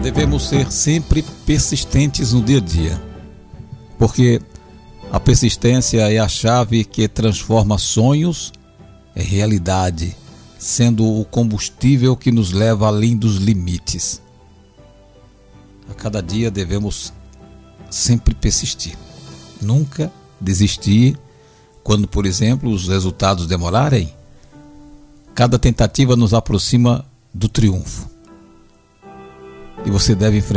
devemos ser sempre persistentes no dia a dia, porque a persistência é a chave que transforma sonhos em realidade, sendo o combustível que nos leva além dos limites. A cada dia devemos sempre persistir, nunca desistir quando, por exemplo, os resultados demorarem. Cada tentativa nos aproxima do triunfo. E você deve enfrentar